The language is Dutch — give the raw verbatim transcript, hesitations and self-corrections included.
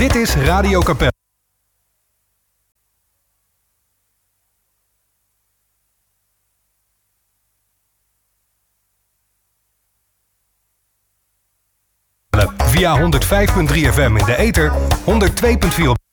Dit is Radio Capelle. Via honderdvijf komma drie F M in de ether, honderdtwee komma vier op